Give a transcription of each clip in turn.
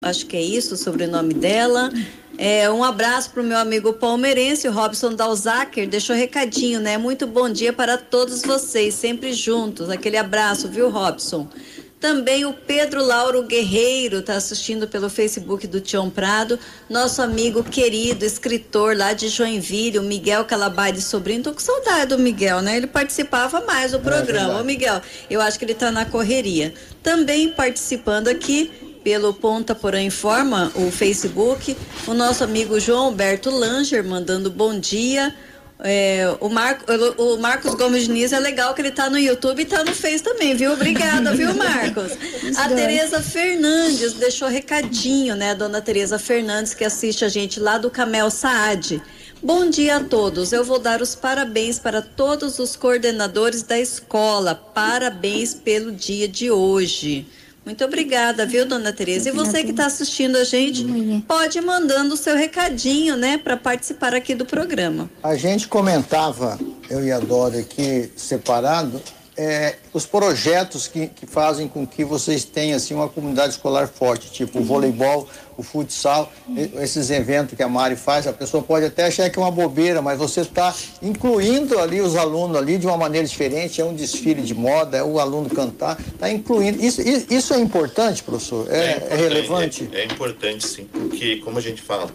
acho que é isso o sobrenome dela. Um abraço para o meu amigo palmeirense, o Robson Dalzaker, deixou recadinho, né? Muito bom dia para todos vocês, sempre juntos. Aquele abraço, viu, Robson? Também o Pedro Lauro Guerreiro está assistindo pelo Facebook do Tião Prado, nosso amigo querido, escritor lá de Joinville, o Miguel Calabade Sobrinho. Tô com saudade do Miguel, né? Ele participava mais do programa. Ô, Miguel, eu acho que ele tá na correria. Também participando aqui pelo Ponta Porã Informa, o Facebook, o nosso amigo João Alberto Langer mandando bom dia. O Marcos Gomes Diniz, é legal que ele tá no YouTube e tá no Face também, viu? Obrigada, viu, Marcos? A Tereza Fernandes deixou recadinho, né? A dona Tereza Fernandes, que assiste a gente lá do Camel Saad. Bom dia a todos. Eu vou dar os parabéns para todos os coordenadores da escola. Parabéns pelo dia de hoje. Muito obrigada, viu, dona Tereza? E você que está assistindo a gente, pode ir mandando o seu recadinho, né, para participar aqui do programa. A gente comentava, eu e a Dora aqui separado, os projetos que fazem com que vocês tenham assim, uma comunidade escolar forte, tipo o voleibol, o futsal, esses eventos que a Mari faz. A pessoa pode até achar que é uma bobeira, mas você está incluindo ali os alunos ali de uma maneira diferente. É um desfile de moda, é o aluno cantar, está incluindo. Isso é importante, professor? É relevante? É importante, sim, porque, como a gente fala,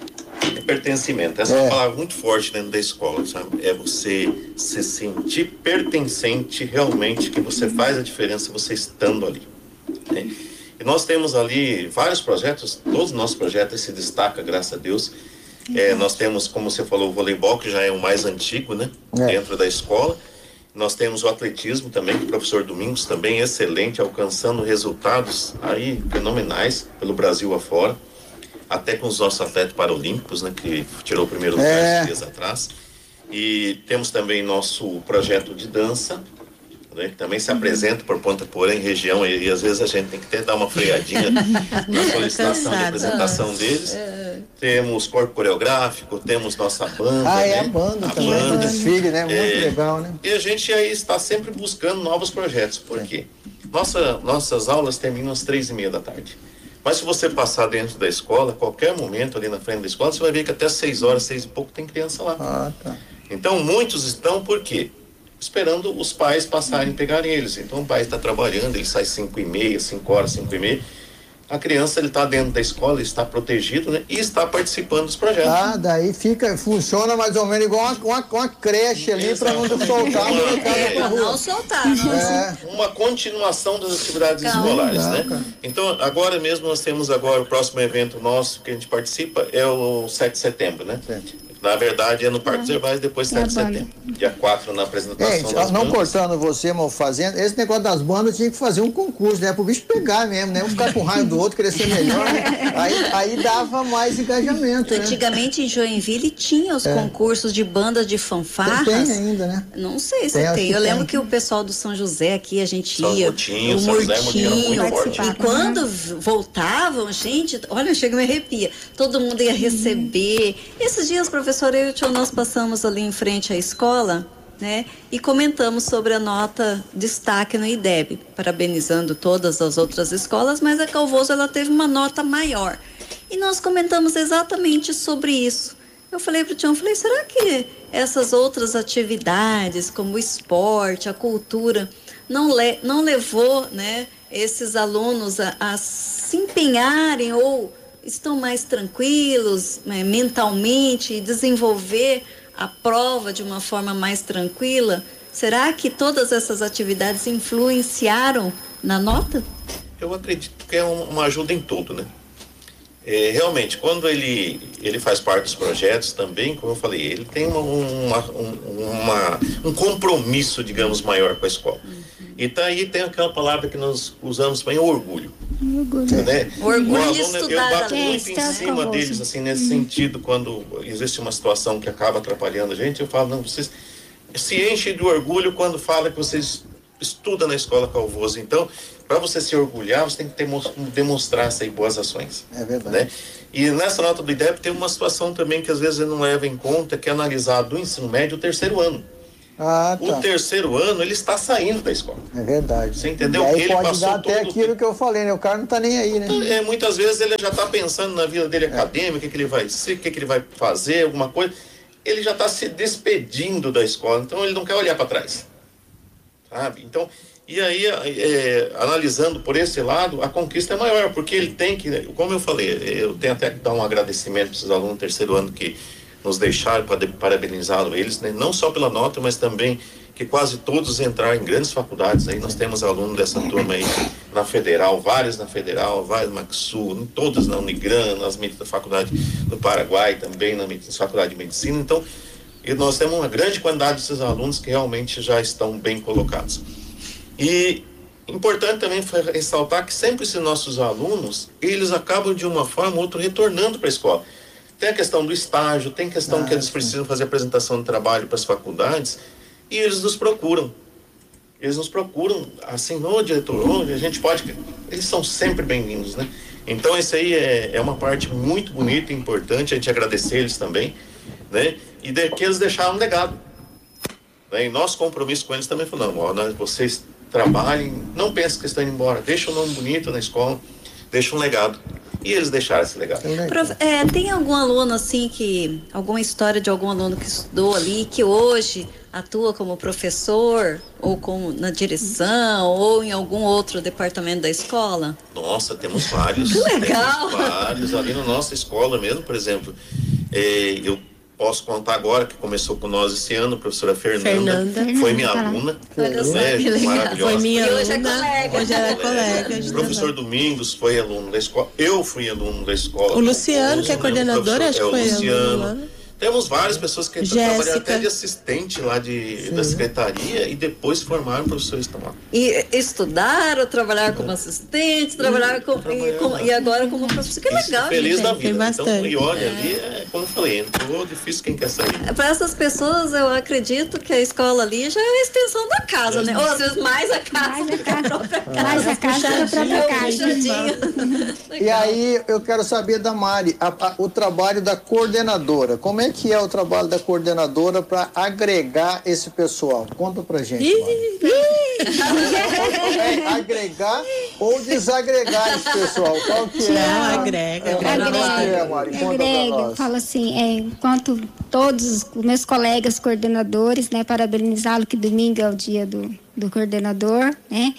é pertencimento. Essa é uma palavra muito forte dentro da escola, sabe? É você se sentir pertencente realmente, que você faz a diferença você estando ali, né? E nós temos ali vários projetos, todos os nossos projetos se destacam, graças a Deus. Nós temos, como você falou, o voleibol, que já é o mais antigo, né? Dentro da escola. Nós temos o atletismo também, que o professor Domingos também excelente, alcançando resultados aí fenomenais pelo Brasil afora. Até com os nossos atletas paralímpicos, né, que tirou o primeiro lugar dias atrás. E temos também nosso projeto de dança, né, que também se apresenta por Ponta Porã em região, e às vezes a gente tem que até dar uma freadinha na solicitação de apresentação deles. Temos corpo coreográfico, temos nossa banda. A banda também, o desfile, né? Muito legal, né? E a gente aí está sempre buscando novos projetos. Por quê? Nossas aulas terminam às 3:30 da tarde. Mas se você passar dentro da escola, a qualquer momento ali na frente da escola, você vai ver que até 6 horas, 6 e pouco, tem criança lá. Então, muitos estão, por quê? Esperando os pais passarem e pegarem eles. Então, o pai está trabalhando, ele sai 5:30, 5 horas, 5:30. A criança, ele está dentro da escola, ele está protegido, né? E está participando dos projetos. Daí funciona mais ou menos igual uma creche ali, para não soltar não soltar. Uma continuação das atividades escolares, né? Então, agora mesmo, nós temos agora o próximo evento nosso que a gente participa, é o 7 de setembro, né? Na verdade, é no Parque dos Herbais, depois 7 de setembro. Dia 4, na apresentação das não bandas. cortando você, mal fazendo, esse negócio das bandas tinha que fazer um concurso, né? Pro bicho pegar mesmo, né? Um ficar com raio do outro, querer ser melhor, né? Aí dava mais engajamento, né? Antigamente, em Joinville, tinha os concursos de bandas de fanfarras. Tem ainda, né? Não sei se tem. Eu lembro que o pessoal do São José aqui, a gente ia. O Murtinho, e quando voltavam, gente, olha, chega e me arrepia. Todo mundo ia receber. Esses dias, professor, eu e o tio, nós passamos ali em frente à escola, né? E comentamos sobre a nota destaque no IDEB, parabenizando todas as outras escolas, mas a Calvoso, ela teve uma nota maior. E nós comentamos exatamente sobre isso. Eu falei pro tio, será que essas outras atividades, como o esporte, a cultura, não levou, né, esses alunos a se empenharem ou estão mais tranquilos, né, mentalmente, e desenvolver a prova de uma forma mais tranquila? Será que todas essas atividades influenciaram na nota? Eu acredito que é uma ajuda em tudo, né? Realmente, quando ele faz parte dos projetos também, como eu falei, ele tem um compromisso, digamos, maior com a escola. E aí tem aquela palavra que nós usamos também, orgulho. Né? Orgulho de estudar. Eu bato muito em cima deles, assim, nesse sentido, quando existe uma situação que acaba atrapalhando a gente, eu falo, não, vocês se enchem de orgulho quando fala que vocês estudam na escola Calvoso. Então, para você se orgulhar, você tem que demonstrar essas boas ações. É verdade. Né? E nessa nota do IDEB tem uma situação também que às vezes ele não leva em conta, que é analisar do ensino médio o terceiro ano. Ah, tá. O terceiro ano, ele está saindo da escola. É verdade. Você entendeu? E aí Ele pode passou dar até todo aquilo que eu falei, né? O cara não tá nem aí, né? Muitas vezes ele já está pensando na vida dele acadêmica, o que ele vai ser, o que ele vai fazer, alguma coisa. Ele já está se despedindo da escola, então ele não quer olhar para trás. Sabe? Então, e aí, analisando por esse lado, a conquista é maior, porque ele tem que, como eu falei, eu tenho até que dar um agradecimento para esses alunos do terceiro ano que nos deixaram para parabenizá-los eles, né? Não só pela nota, mas também que quase todos entraram em grandes faculdades. Aí nós temos alunos dessa turma aí na Federal, vários na Federal, vários na Maxu, todas na Unigran, nas da Faculdade do Paraguai também, na Faculdade de Medicina. Então, nós temos uma grande quantidade desses alunos que realmente já estão bem colocados. E importante também ressaltar que sempre esses nossos alunos, eles acabam de uma forma ou outra retornando para a escola. Tem a questão do estágio, tem questão que eles precisam fazer apresentação de trabalho para as faculdades, e eles nos procuram. Eles nos procuram, assim, diretor, a gente pode... Eles são sempre bem-vindos, né? Então, isso aí é uma parte muito bonita e importante, a gente agradecer eles também, né? E que eles deixaram um legado. Né? E nosso compromisso com eles também falando, vocês trabalhem, não pensem que estão indo embora, deixa um nome bonito na escola, deixa um legado. E eles deixaram esse legado. Tem algum aluno assim alguma história de algum aluno que estudou ali, que hoje atua como professor, ou na direção, ou em algum outro departamento da escola? Nossa, temos vários. Que legal! Temos vários. Ali na nossa escola mesmo, por exemplo, eu posso contar agora que começou com nós esse ano, a professora Fernanda. Foi minha aluna. Maravilhosa. Foi minha aluna. Hoje é colega. Hoje ela é colega. O professor Domingos foi aluno da escola. Eu fui aluno da escola. O Luciano, que é coordenador, acho que foi aluno. Temos várias pessoas que trabalharam até de assistente lá da secretaria e depois formaram professores também. E estudaram, trabalharam como assistente, e agora como professor. Que legal, feliz gente. da vida. Tem bastante. Então, e olha, ali, como eu falei, entrou difícil quem quer sair. Para essas pessoas, eu acredito que a escola ali já é uma extensão da casa, né? Ou às vezes mais a casa do que a própria casa. Mais a casa da própria casa. E aí, eu quero saber da Mari, o trabalho da coordenadora. Como é que é o trabalho da coordenadora para agregar esse pessoal? Conta pra gente, Mari. Agregar ou desagregar esse pessoal? Qual que é? Não, agrega. Agrega. Falo assim, enquanto todos os meus colegas coordenadores, né, parabenizá-lo que domingo é o dia do coordenador, né?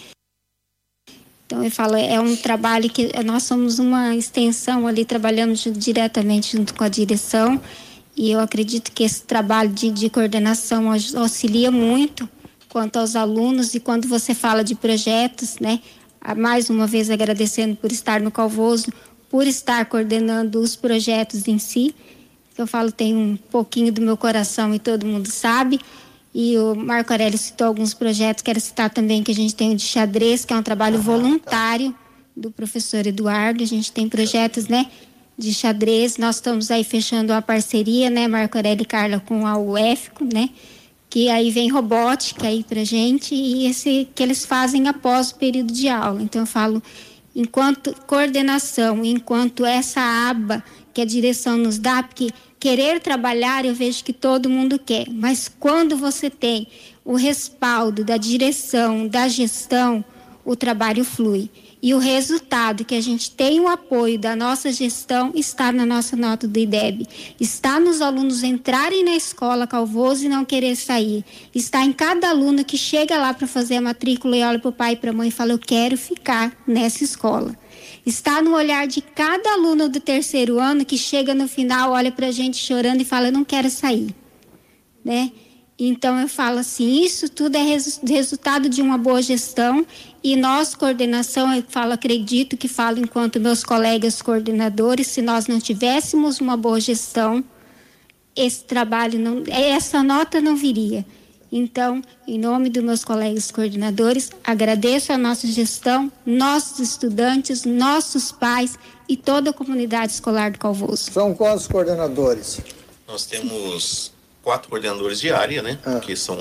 Então eu falo, é um trabalho que nós somos uma extensão ali, trabalhamos diretamente junto com a direção. E eu acredito que esse trabalho de coordenação auxilia muito quanto aos alunos. E quando você fala de projetos, né? Mais uma vez agradecendo por estar no Calvoso, por estar coordenando os projetos em si. Eu falo, tem um pouquinho do meu coração e todo mundo sabe. E o Marco Aurélio citou alguns projetos, quero citar também que a gente tem o de xadrez, que é um trabalho voluntário do professor Eduardo. A gente tem projetos, né? De xadrez, nós estamos aí fechando uma parceria, né, Marco Aurélio e Carla, com a UFCO, né, que aí vem robótica aí pra gente, e esse que eles fazem após o período de aula. Então eu falo, enquanto coordenação, enquanto essa aba que a direção nos dá, porque querer trabalhar eu vejo que todo mundo quer, mas quando você tem o respaldo da direção, da gestão, o trabalho flui. E o resultado que a gente tem o apoio da nossa gestão está na nossa nota do IDEB. Está nos alunos entrarem na escola Calvoso e não querer sair. Está em cada aluno que chega lá para fazer a matrícula e olha para o pai e para a mãe e fala, eu quero ficar nessa escola. Está no olhar de cada aluno do terceiro ano que chega no final, olha para a gente chorando e fala, eu não quero sair. Né? Então eu falo assim, isso tudo é resultado de uma boa gestão. E nós, coordenação, acredito que falo enquanto meus colegas coordenadores, se nós não tivéssemos uma boa gestão, esse trabalho, essa nota não viria. Então, em nome dos meus colegas coordenadores, agradeço a nossa gestão, nossos estudantes, nossos pais e toda a comunidade escolar do Calvoso. São quantos coordenadores? Nós temos 4 coordenadores de área, né? Que são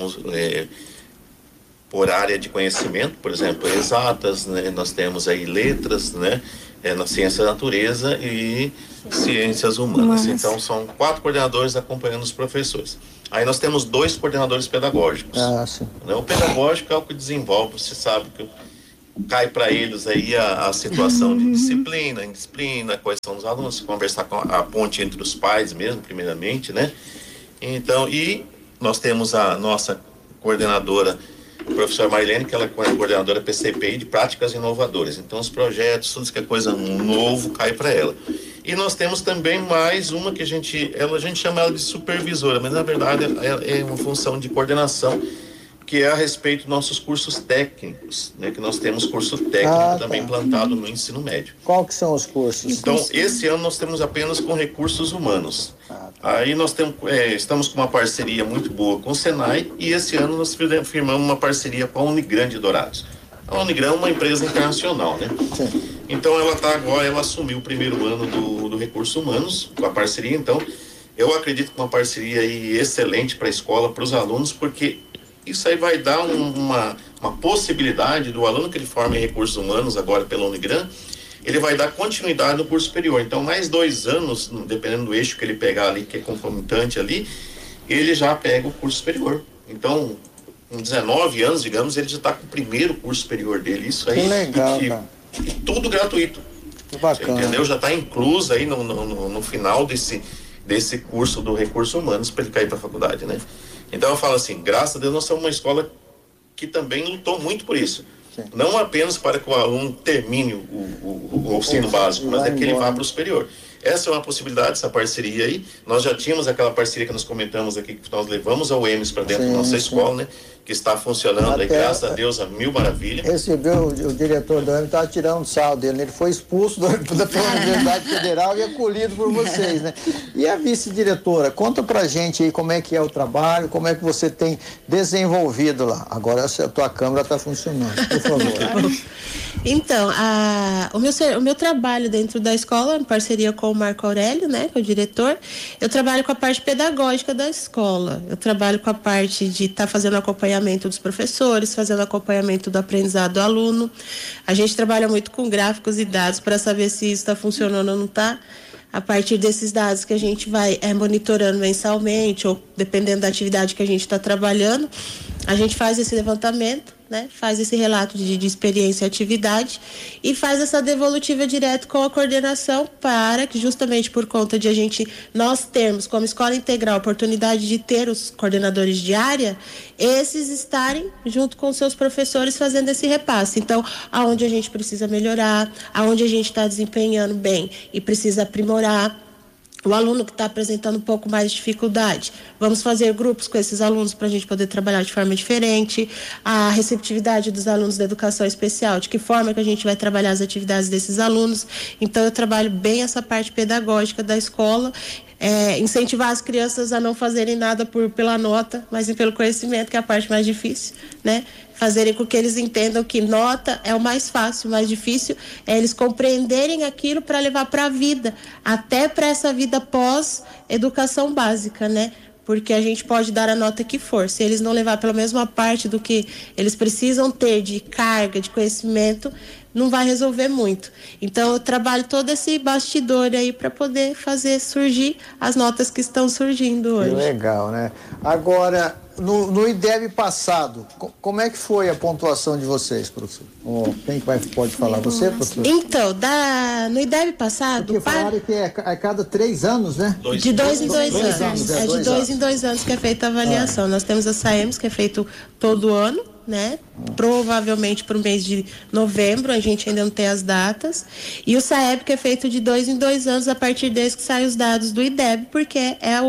por área de conhecimento, por exemplo, exatas, né? Nós temos aí letras, né? Na ciência da natureza e ciências humanas. Então, são 4 coordenadores acompanhando os professores. Aí nós temos 2 coordenadores pedagógicos. Sim. O pedagógico é o que desenvolve, você sabe que cai para eles aí a situação de disciplina, indisciplina, quais são os alunos, conversar com a ponte entre os pais mesmo, primeiramente, né? Então, e nós temos a nossa coordenadora, a professora Marilene, que ela é coordenadora PCPI de práticas inovadoras. Então, os projetos, tudo que é coisa novo, cai para ela. E nós temos também mais uma que a gente chama ela de supervisora, mas na verdade é uma função de coordenação, que é a respeito dos nossos cursos técnicos, né? Que nós temos curso técnico também implantado no ensino médio. Qual que são os cursos? Então, esse ano nós temos apenas com recursos humanos. Aí nós estamos com uma parceria muito boa com o Senai, e esse ano nós firmamos uma parceria com a Unigran de Dourados. A Unigran é uma empresa internacional, né? Sim. Então ela assumiu o primeiro ano do recursos humanos com a parceria. Então, eu acredito que uma parceria aí excelente para a escola, para os alunos, porque isso aí vai dar uma possibilidade do aluno que ele forma em recursos humanos agora pela Unigran, ele vai dar continuidade no curso superior. Então, mais 2 anos, dependendo do eixo que ele pegar ali, que é concomitante ali, ele já pega o curso superior. Então, com 19 anos, digamos, ele já está com o primeiro curso superior dele. Isso aí, que legal, e tudo gratuito. Que bacana. Você entendeu? Já está incluso aí no final desse curso do recursos humanos para ele cair para a faculdade, né? Então eu falo assim, graças a Deus nós somos uma escola que também lutou muito por isso. Sim. Não apenas para que o aluno termine o ensino básico, mas é que ele vá para o superior. Essa é uma possibilidade, essa parceria aí. Nós já tínhamos aquela parceria que nós comentamos aqui, que nós levamos ao EMS para dentro da nossa escola, né? Que está funcionando aí, graças a Deus, a mil maravilha. Recebeu, o diretor do EMS estava tirando sal dele, né? Ele foi expulso da Universidade Federal e acolhido por vocês, né? E a vice-diretora, conta pra gente aí como é que é o trabalho, como é que você tem desenvolvido lá. Agora a tua câmera está funcionando, por favor. Então, o meu trabalho dentro da escola, em parceria com o Marco Aurélio, né, que é o diretor, eu trabalho com a parte pedagógica da escola. Eu trabalho com a parte de estar fazendo acompanhamento dos professores, fazendo acompanhamento do aprendizado do aluno. A gente trabalha muito com gráficos e dados para saber se isso está funcionando ou não está. A partir desses dados que a gente vai monitorando mensalmente, ou dependendo da atividade que a gente está trabalhando, a gente faz esse levantamento, né? Faz esse relato de experiência e atividade e faz essa devolutiva direto com a coordenação, para que, justamente por conta de nós termos como escola integral a oportunidade de ter os coordenadores de área, esses estarem junto com seus professores fazendo esse repasse. Então, aonde a gente precisa melhorar, aonde a gente está desempenhando bem e precisa aprimorar. O aluno que está apresentando um pouco mais de dificuldade, vamos fazer grupos com esses alunos para a gente poder trabalhar de forma diferente. A receptividade dos alunos da educação especial, de que forma que a gente vai trabalhar as atividades desses alunos. Então, eu trabalho bem essa parte pedagógica da escola, incentivar as crianças a não fazerem nada pela nota, mas sim pelo conhecimento, que é a parte mais difícil, né? Fazerem com que eles entendam que nota é o mais fácil, o mais difícil é eles compreenderem aquilo para levar para a vida, até para essa vida pós-educação básica, né? Porque a gente pode dar a nota que for, se eles não levar pela mesma parte do que eles precisam ter de carga, de conhecimento, não vai resolver muito. Então, eu trabalho todo esse bastidor aí para poder fazer surgir as notas que estão surgindo hoje. Que legal, né? Agora, no IDEB passado, como é que foi a pontuação de vocês, professor? Quem pode falar? Você, professor? Então, no IDEB passado... Porque falaram que é a cada 3 anos, né? De 2 em 2 anos. É de 2 em 2 anos que é feita a avaliação. Nós temos a SAEMS, que é feito todo ano, né? Provavelmente para o mês de novembro, a gente ainda não tem as datas. E o SAEB, que é feito de 2 em 2 anos, a partir desse que saem os dados do IDEB, porque é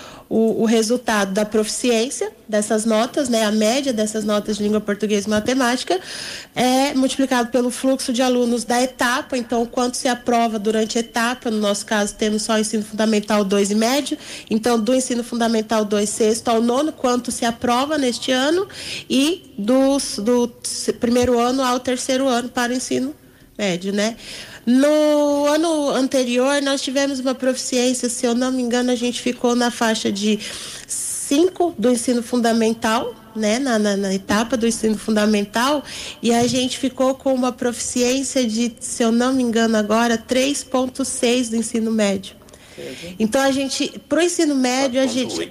o resultado da proficiência dessas notas, né, a média dessas notas de língua portuguesa e matemática, é multiplicado pelo fluxo de alunos da etapa. Então, quanto se aprova durante a etapa, no nosso caso temos só ensino fundamental 2 e médio, então do ensino fundamental 2 sexto ao nono, quanto se aprova neste ano, e do primeiro ano ao terceiro ano para o ensino médio, né? No ano anterior, nós tivemos uma proficiência, se eu não me engano, a gente ficou na faixa de 5 do ensino fundamental, né, na etapa do ensino fundamental, e a gente ficou com uma proficiência de, se eu não me engano agora, 3,6 do ensino médio. Então a gente, pro ensino médio,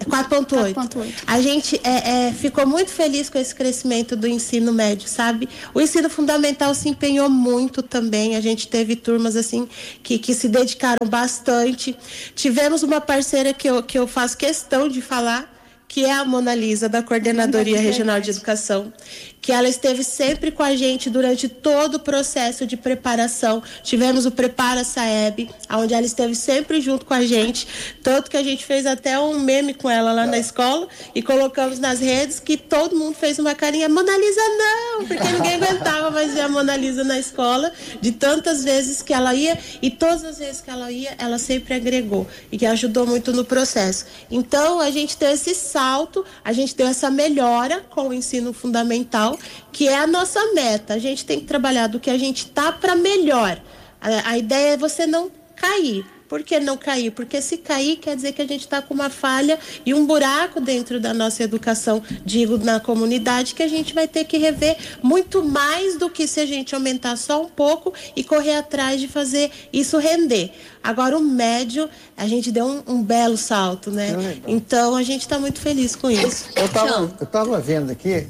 4.8. A gente ficou muito feliz com esse crescimento do ensino médio, sabe? O ensino fundamental se empenhou muito também. A gente teve turmas assim que se dedicaram bastante. Tivemos uma parceira que eu faço questão de falar, que é a Mona Lisa, da Coordenadoria Regional de Educação, que ela esteve sempre com a gente durante todo o processo de preparação. Tivemos o Prepara Saeb, onde ela esteve sempre junto com a gente, tanto que a gente fez até um meme com ela lá na escola e colocamos nas redes, que todo mundo fez uma carinha, Mona Lisa não, porque ninguém aguentava mais ver a Mona Lisa na escola, de tantas vezes que ela ia, e todas as vezes que ela ia, ela sempre agregou e que ajudou muito no processo. Então, a gente tem esse salto, a gente tem essa melhora com o ensino fundamental, que é a nossa meta. A gente tem que trabalhar do que a gente tá para melhor. A ideia é você não cair. Por que não cair? Porque se cair quer dizer que a gente está com uma falha e um buraco dentro da nossa educação, digo, na comunidade, que a gente vai ter que rever muito mais do que se a gente aumentar só um pouco e correr atrás de fazer isso render. Agora, o médio, a gente deu um belo salto, né? Então, a gente está muito feliz com isso. Eu estava vendo aqui,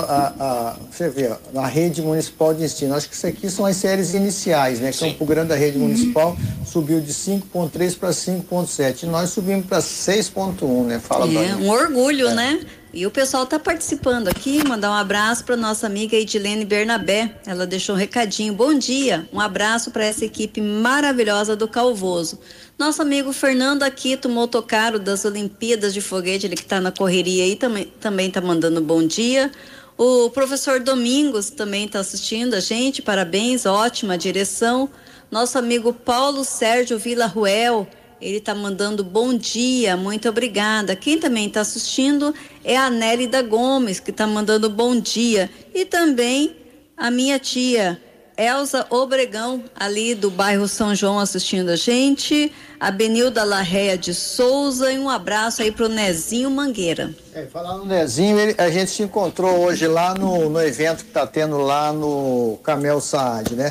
você vê, a rede municipal de ensino, acho que isso aqui são as séries iniciais, né? Sim. Campo Grande, da rede municipal, subiu de 5.3 para 5.7. E nós subimos para 6.1, né? Fala, um orgulho, né? E o pessoal está participando aqui, mandar um abraço para nossa amiga Edilene Bernabé. Ela deixou um recadinho. Bom dia, um abraço para essa equipe maravilhosa do Calvoso. Nosso amigo Fernando Aquito, motocaro das Olimpíadas de Foguete, ele que está na correria aí, também está mandando bom dia. O professor Domingos também está assistindo a gente, parabéns, ótima direção. Nosso amigo Paulo Sérgio Villarruel, ele está mandando bom dia, muito obrigada. Quem também está assistindo é a Nélida Gomes, que está mandando bom dia. E também a minha tia Elza Obregão, ali do bairro São João, assistindo a gente. A Benilda Larreia de Souza, e um abraço aí pro Nezinho Mangueira. Falando no Nezinho, a gente se encontrou hoje lá no evento que está tendo lá no Camel Saad, né?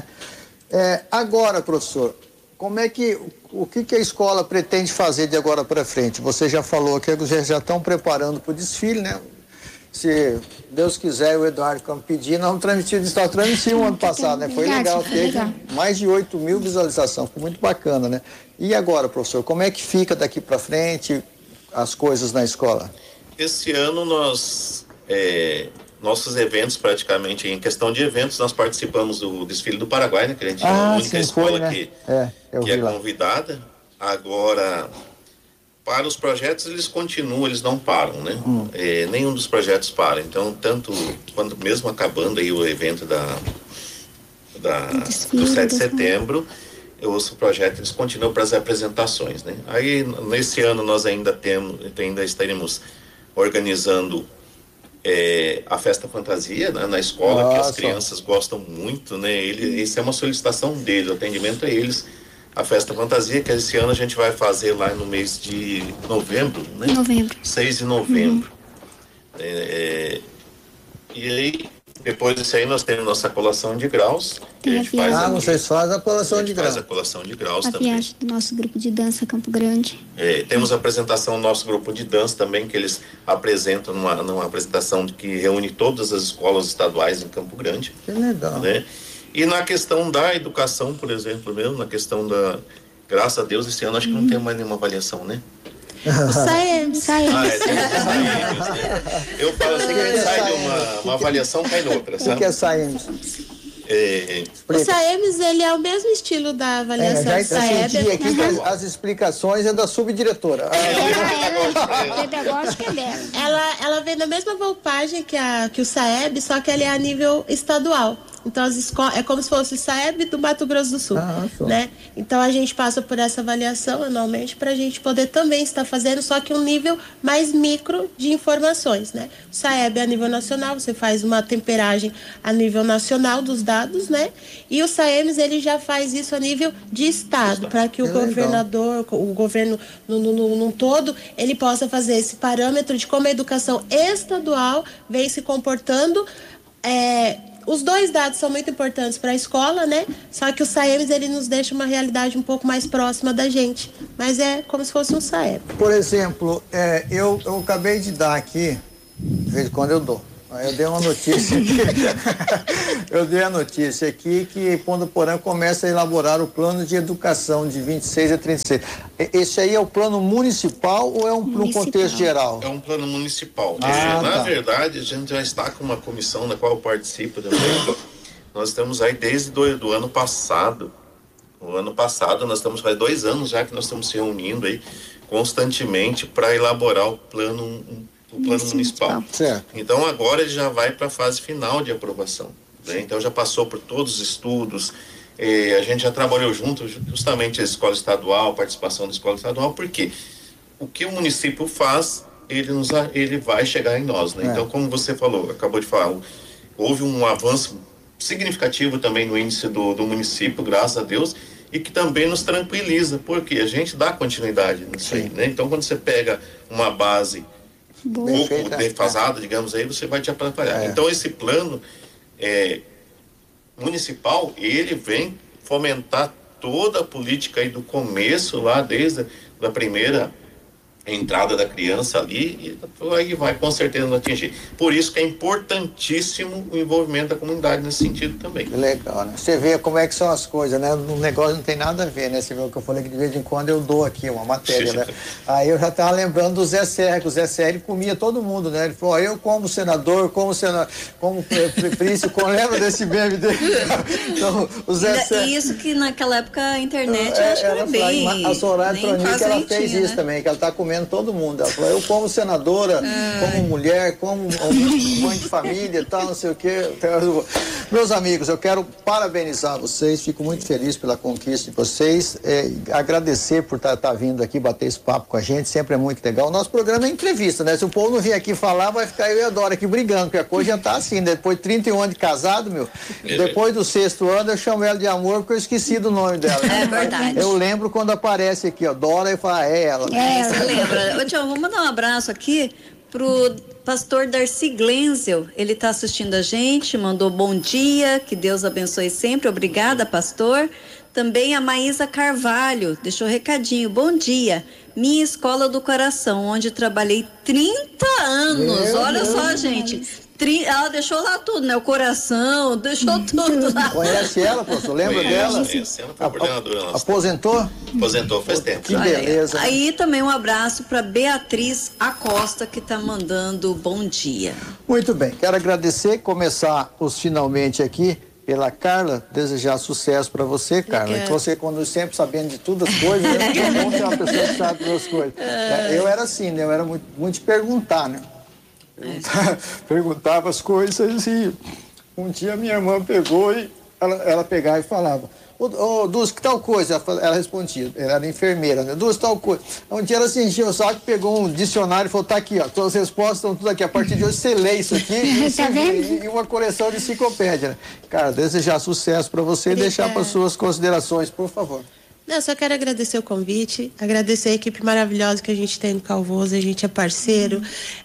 Agora, professor, o que a escola pretende fazer de agora para frente? Você já falou que vocês já estão preparando para o desfile, né? Se Deus quiser, o Eduardo Campos pedir, nós vamos transmitir o ano passado, né? Foi legal, teve mais de 8.000 visualizações, foi muito bacana, né? E agora, professor, como é que fica daqui para frente as coisas na escola? Esse ano nossos eventos, praticamente, em questão de eventos, nós participamos do desfile do Paraguai, né? Que a gente é a única escola né? que é convidada. Agora, para os projetos, eles continuam, eles não param, né? Nenhum dos projetos para. Então, tanto quando mesmo acabando aí o evento do 7 de setembro, os projetos eles continuam para as apresentações, né? Aí, nesse ano, nós ainda estaremos organizando a festa fantasia, né, na escola, que as crianças gostam muito, né? Isso é uma solicitação deles, o atendimento a eles. A festa fantasia, que esse ano a gente vai fazer lá no mês de novembro, né? 6 de novembro. E aí, depois disso aí, nós temos nossa colação de graus. Que a gente faz vocês fazem a colação de graus. Faz a colação de graus também. A viagem do nosso grupo de dança Campo Grande. Temos a apresentação do nosso grupo de dança também, que eles apresentam numa apresentação que reúne todas as escolas estaduais em Campo Grande. Que legal. Né? E na questão da educação, por exemplo, mesmo, na questão da... Graças a Deus, esse ano acho que não tem mais nenhuma avaliação, né? O SAEMS. Eu falo assim, que a gente sai de uma avaliação, cai noutra, sabe? O que é SAEMS? O SAEMS, ele é o mesmo estilo da avaliação do SAEB. Eu aqui que as explicações é da subdiretora. Pedagógica é dela. Ela vem da mesma roupagem que o SAEB, só que ela é a nível estadual. Então, as escolas, é como se fosse o SAEB do Mato Grosso do Sul, né? Então, a gente passa por essa avaliação anualmente para a gente poder também estar fazendo, só que um nível mais micro de informações, né? O SAEB é a nível nacional, você faz uma temperagem a nível nacional dos dados, né? E o SAEMS, ele já faz isso a nível de estado, para que o governador, o governo num todo, ele possa fazer esse parâmetro de como a educação estadual vem se comportando os dois dados são muito importantes para a escola, né? Só que o SAEMS, ele nos deixa uma realidade um pouco mais próxima da gente. Mas é como se fosse um SAEM. Por exemplo, eu acabei de dar aqui, de vez em quando eu dou. Eu dei uma notícia aqui. Eu dei a notícia aqui que Ponta-Porã começa a elaborar o plano de educação de 26 a 36. Esse aí é o plano municipal ou é um contexto geral? É um plano municipal. Na verdade, a gente já está com uma comissão na qual eu participo também. Nós estamos aí desde do ano passado. O ano passado, nós estamos faz 2 anos já que nós estamos se reunindo aí constantemente para elaborar o plano municipal. Certo. Então agora ele já vai para a fase final de aprovação, né? Então já passou por todos os estudos, a gente já trabalhou junto, justamente a escola estadual, participação da escola estadual, porque o que o município faz, ele vai chegar em nós, né? Então, como você falou, acabou de falar, houve um avanço significativo também no índice do município, graças a Deus, e que também nos tranquiliza, porque a gente dá continuidade nisso aí, né? Então, quando você pega uma base um pouco defasada, digamos aí, você vai te atrapalhar. Então, esse plano municipal, ele vem fomentar toda a política aí do começo, lá desde a primeira entrada da criança ali, e aí vai com certeza não atingir. Por isso que é importantíssimo o envolvimento da comunidade nesse sentido também. Legal, né? Você vê como é que são as coisas, né? O negócio não tem nada a ver, né? Você vê o que eu falei que de vez em quando eu dou aqui uma matéria, né? Aí eu já estava lembrando do Zé Serra, que o Zé Serra, ele comia todo mundo, né? Ele falou, eu como senador, como príncipe, lembra desse meme dele? Então, o Zé Serra... Isso que naquela época a internet, acho que era bem... A Soraya Tronic, ela fez isso, né? Também, que ela está comendo todo mundo. Ela falou, eu como senadora, como mulher, como mãe de família e tal, não sei o quê. Meus amigos, eu quero parabenizar vocês, fico muito feliz pela conquista de vocês, agradecer por estar vindo aqui bater esse papo com a gente, sempre é muito legal. O nosso programa é entrevista, né? Se o povo não vir aqui falar, vai ficar eu e a Dora aqui brigando, porque a coisa já tá assim, né? Depois de 31 anos de casado, depois do 6º ano, eu chamo ela de amor porque eu esqueci do nome dela. É verdade. Eu lembro quando aparece aqui, ó, Dora, e fala, é ela. Você lembra? Ô, Tião, vamos mandar um abraço aqui pro pastor Darcy Glenzel. Ele está assistindo a gente, mandou bom dia, que Deus abençoe sempre. Obrigada, pastor. Também a Maísa Carvalho deixou recadinho. Bom dia. Minha escola do coração, onde trabalhei 30 anos. Olha só, gente. Ela deixou lá tudo, né? O coração, deixou tudo lá. Conhece ela, pastor? Lembra dela? Conheço, ela foi coordenadora nossa. Aposentou? Aposentou faz tempo. Que beleza. Aí também um abraço para Beatriz Acosta, que está mandando bom dia. Muito bem, quero agradecer, começar os finalmente aqui pela Carla, desejar sucesso para você, Carla. Que você conduz sempre sabendo de todas as coisas, né? É bom ter uma pessoa que sabe todas as coisas. Eu era assim, né? Eu era muito de perguntar, né? Perguntava as coisas e um dia minha irmã pegou e ela pegava e falava, Dulce, que tal coisa? Ela respondia, ela era enfermeira, né? Dulce, tal coisa. Um dia ela se encheu o saco, pegou um dicionário e falou, tá aqui, ó, todas as respostas estão tudo aqui, a partir de hoje você lê isso aqui e uma coleção de enciclopédia, né? Cara, desejar sucesso para você e deixar para suas considerações, por favor. Não, só quero agradecer o convite, agradecer a equipe maravilhosa que a gente tem no Calvoso, a gente é parceiro,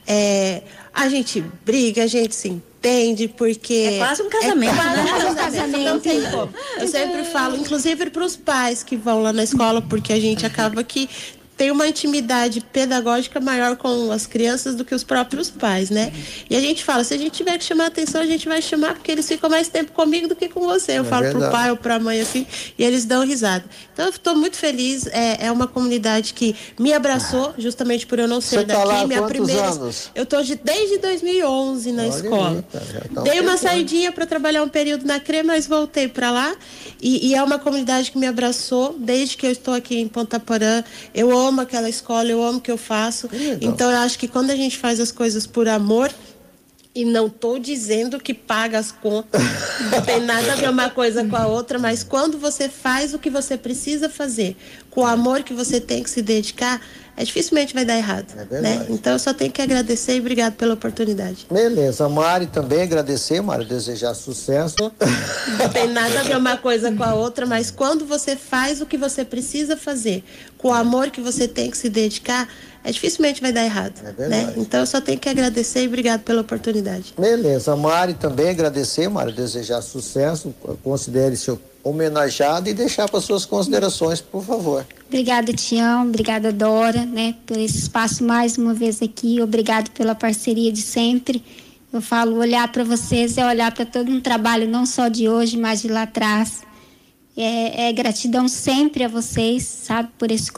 a gente briga, a gente se entende, porque... É quase um casamento. Não tem como. Eu sempre falo, inclusive para os pais que vão lá na escola, porque a gente acaba que tem uma intimidade pedagógica maior com as crianças do que os próprios pais, né? E a gente fala, se a gente tiver que chamar atenção, a gente vai chamar, porque eles ficam mais tempo comigo do que com você. Eu falo pro pai ou pra mãe, assim, e eles dão risada. Então, eu estou muito feliz. É uma comunidade que me abraçou, justamente por eu não ser daqui. Lá, minha primeira. Anos? Eu estou desde 2011 na escola. Dei uma saidinha para trabalhar um período na CRE, mas voltei para lá. E é uma comunidade que me abraçou desde que eu estou aqui em Ponta-Porã. Eu amo aquela escola, eu amo o que eu faço. Então eu acho que quando a gente faz as coisas por amor, e não estou dizendo que paga as contas, não tem nada a ver uma coisa com a outra, mas quando você faz o que você precisa fazer com o amor que você tem que se dedicar, dificilmente vai dar errado, né? Então eu só tenho que agradecer e obrigado pela oportunidade. Beleza, Mari também agradecer, Mari, desejar sucesso. Não tem nada a ver uma coisa com a outra, mas quando você faz o que você precisa fazer, com o amor que você tem que se dedicar, dificilmente vai dar errado, né? Então eu só tenho que agradecer e obrigado pela oportunidade. Beleza, Mari também agradecer, Mari, desejar sucesso, considere-se homenageada e deixar para suas considerações, por favor. Obrigada, Tião, obrigada, Dora, né, por esse espaço mais uma vez aqui, obrigado pela parceria de sempre. Eu falo, olhar para vocês é olhar para todo um trabalho, não só de hoje, mas de lá atrás. É gratidão sempre a vocês, sabe, por esse